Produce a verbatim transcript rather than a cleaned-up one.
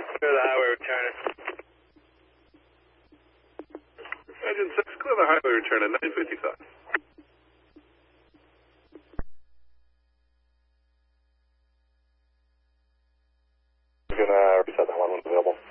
Clear the highway returner. Engine six, clear the highway return at nine fifty-five. Gonna reset that one when available.